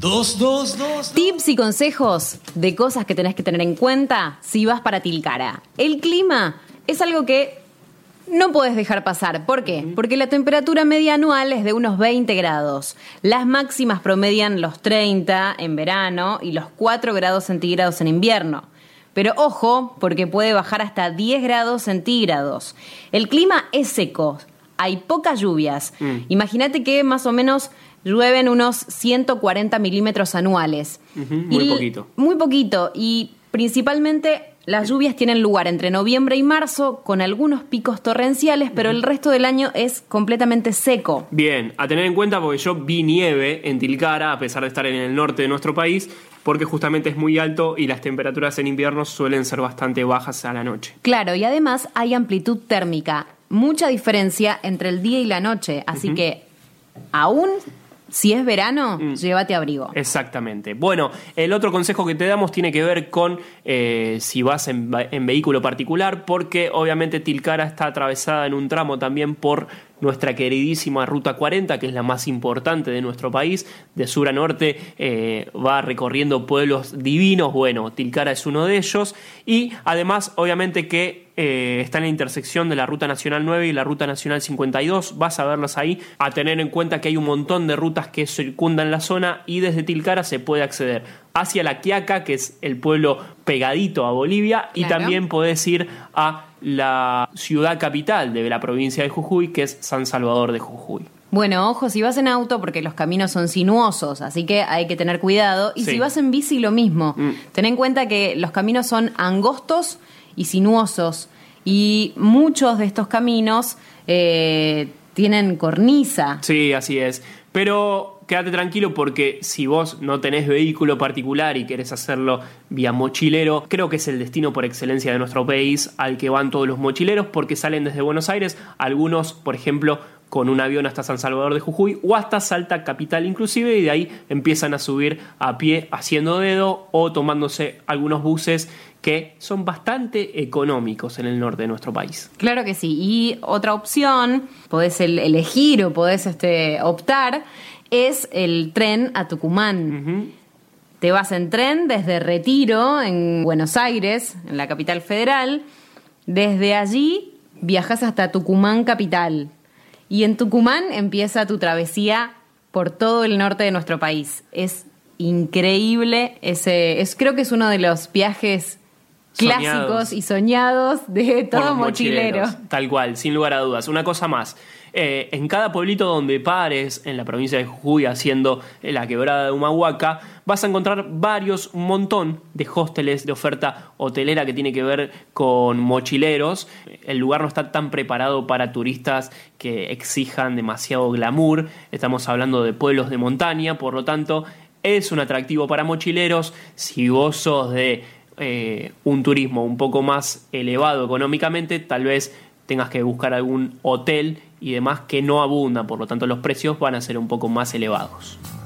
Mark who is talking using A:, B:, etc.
A: Tips y consejos de cosas que tenés que tener en cuenta si vas para Tilcara. El clima es algo que no podés dejar pasar. ¿Por qué? Porque la temperatura media anual es de unos 20 grados. Las máximas promedian los 30 en verano y los 4 grados centígrados en invierno. Pero ojo, porque puede bajar hasta 10 grados centígrados. El clima es seco, hay pocas lluvias. Imagínate que más o menos llueven unos 140 milímetros anuales.
B: Muy poquito.
A: Muy poquito. Y principalmente las lluvias tienen lugar entre noviembre y marzo, con algunos picos torrenciales, pero el resto del año es completamente seco.
B: Bien, a tener en cuenta porque yo vi nieve en Tilcara, a pesar de estar en el norte de nuestro país, porque justamente es muy alto y las temperaturas en invierno suelen ser bastante bajas a la noche.
A: Claro, y además hay amplitud térmica, mucha diferencia entre el día y la noche, así que aún si es verano, llévate abrigo.
B: Exactamente. Bueno, el otro consejo que te damos tiene que ver con si vas en vehículo particular, porque obviamente Tilcara está atravesada en un tramo también por nuestra queridísima Ruta 40, que es la más importante de nuestro país. De sur a norte va recorriendo pueblos divinos. Bueno, Tilcara es uno de ellos. Y además, obviamente que está en la intersección de la Ruta Nacional 9 y la Ruta Nacional 52. Vas a verlas ahí. A tener en cuenta que hay un montón de rutas que circundan la zona y desde Tilcara se puede acceder hacia La Quiaca, que es el pueblo pegadito a Bolivia, y también podés ir a la ciudad capital de la provincia de Jujuy, que es San Salvador de Jujuy.
A: Bueno, ojo, si vas en auto, porque los caminos son sinuosos, así que hay que tener cuidado. Y si vas en bici, lo mismo. Ten en cuenta que los caminos son angostos y sinuosos, y muchos de estos caminos tienen cornisa.
B: Sí, así es. Pero quédate tranquilo, porque si vos no tenés vehículo particular y querés hacerlo vía mochilero, creo que es el destino por excelencia de nuestro país al que van todos los mochileros, porque salen desde Buenos Aires, algunos, por ejemplo, con un avión hasta San Salvador de Jujuy o hasta Salta capital inclusive, y de ahí empiezan a subir a pie haciendo dedo o tomándose algunos buses que son bastante económicos en el norte de nuestro país.
A: Claro que sí. Y otra opción, podés elegir o podés optar, es el tren a Tucumán. Te vas en tren desde Retiro, en Buenos Aires, en la capital federal. Desde allí viajas hasta Tucumán capital. Y en Tucumán empieza tu travesía por todo el norte de nuestro país. Es increíble. Creo que es uno de los viajes clásicos y soñados de todo mochilero.
B: Tal cual, sin lugar a dudas. Una cosa más. En cada pueblito donde pares, en la provincia de Jujuy, haciendo la quebrada de Humahuaca, vas a encontrar un montón de hosteles, de oferta hotelera que tiene que ver con mochileros. El lugar no está tan preparado para turistas que exijan demasiado glamour. Estamos hablando de pueblos de montaña, por lo tanto, es un atractivo para mochileros. Si vos sos de un turismo un poco más elevado económicamente, tal vez tengas que buscar algún hotel y demás que no abundan, por lo tanto los precios van a ser un poco más elevados.